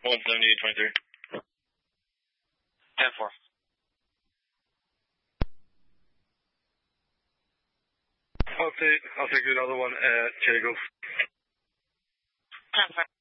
178.23. 10-4. I'll take another one, Jago. 10-5.